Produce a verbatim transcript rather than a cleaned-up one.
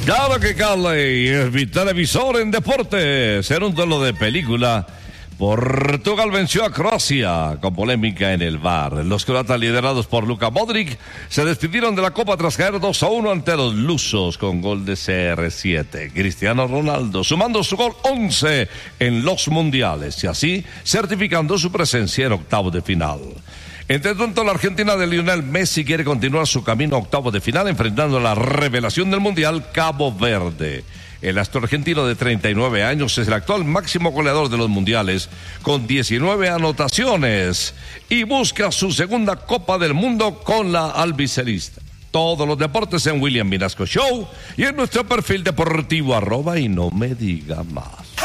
Claro que Carly es mi televisor en deportes. En un duelo de película, Portugal venció a Croacia con polémica en el V A R. Los croatas, liderados por Luka Modric, se despidieron de la Copa tras caer dos a uno ante los lusos con gol de C R siete. Cristiano Ronaldo sumando su gol once en los mundiales y así certificando su presencia en octavos de final. Entre tanto, la Argentina de Lionel Messi quiere continuar su camino a octavos de final enfrentando a la revelación del mundial, Cabo Verde. El astro argentino de treinta y nueve años es el actual máximo goleador de los mundiales con diecinueve anotaciones y busca su segunda Copa del Mundo con la albiceleste. Todos los deportes en William Vinasco Show y en nuestro perfil deportivo arroba y no me diga más.